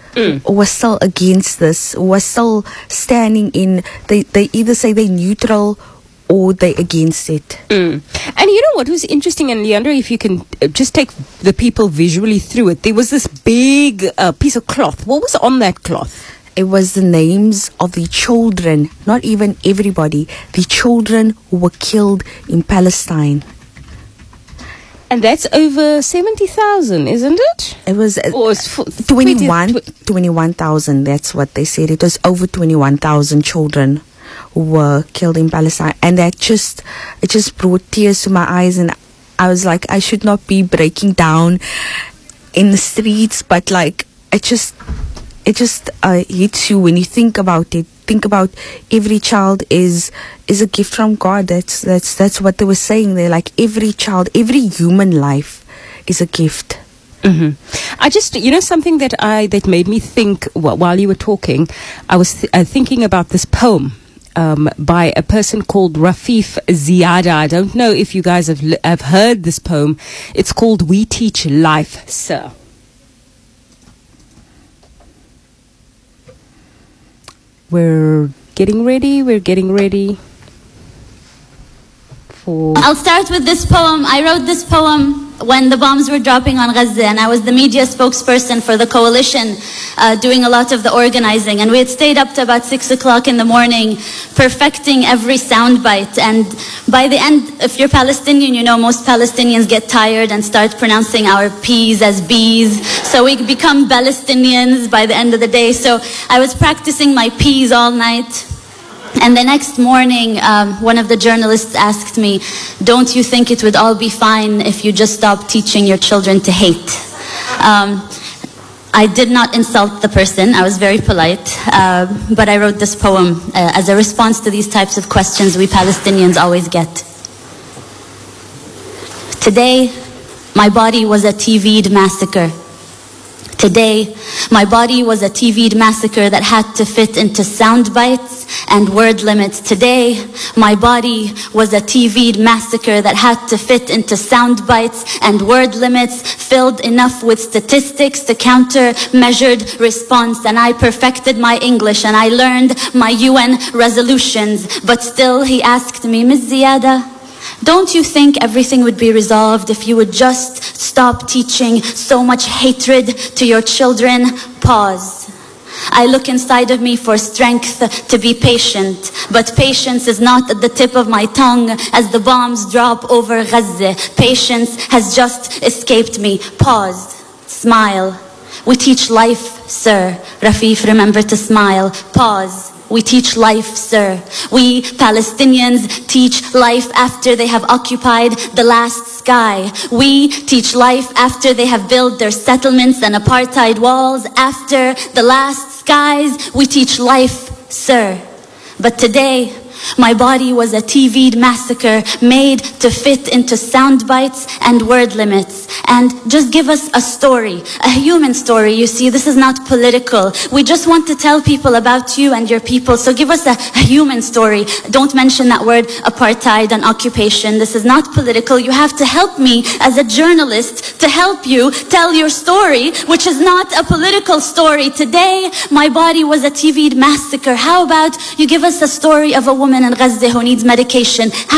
was still against this, was still standing in, they either say they're neutral or they against it. And you know what was interesting, and Leandra, if you can just take the people visually through it, there was this big piece of cloth. What was on that cloth? It was the names of the children, not even everybody, the children who were killed in Palestine. And that's over 70,000, isn't it? It was Or it's 21,000. That's what they said. It was over 21,000 children who were killed in Palestine, and it just brought tears to my eyes. And I was like, I should not be breaking down in the streets, but like it just hits you when you think about it. Think about every child is a gift from God. That's what they were saying. They're like, every child, every human life is a gift. I just, something that made me think while you were talking, I was thinking about this poem by a person called Rafeef Ziada. I don't know if you guys have heard this poem. It's called "We Teach Life, Sir." We're getting ready for... I'll start with this poem. I wrote this poem when the bombs were dropping on Gaza, and I was the media spokesperson for the coalition, doing a lot of the organizing. And we had stayed up to about 6 o'clock in the morning, perfecting every soundbite. And by the end, if you're Palestinian, you know most Palestinians get tired and start pronouncing our P's as B's. So we become Palestinians by the end of the day. So I was practicing my P's all night. And the next morning, one of the journalists asked me, don't you think it would all be fine if you just stopped teaching your children to hate? I did not insult the person. I was very polite. But I wrote this poem as a response to these types of questions we Palestinians always get. Today, my body was a TV'd massacre. Today, my body was a TV'd massacre that had to fit into sound bites and word limits. Today, my body was a TV'd massacre that had to fit into sound bites and word limits, filled enough with statistics to counter measured response. And I perfected my English and I learned my UN resolutions. But still, he asked me, Ms. Ziada, don't you think everything would be resolved if you would just stop teaching so much hatred to your children? Pause. I look inside of me for strength to be patient, but patience is not at the tip of my tongue as the bombs drop over Gaza. Patience has just escaped me. Pause. Smile. We teach life, sir. Rafeef, remember to smile. Pause. We teach life, sir. We Palestinians teach life after they have occupied the last sky. We teach life after they have built their settlements and apartheid walls. After the last skies, we teach life, sir. But today, my body was a TV'd massacre made to fit into sound bites and word limits. And just give us a story, a human story. You see, this is not political. We just want to tell people about you and your people. So give us a human story. Don't mention that word apartheid and occupation. This is not political. You have to help me as a journalist to help you tell your story, which is not a political story. Today, my body was a TV'd massacre. How about you give us a story of a woman in Gaza who needs medication?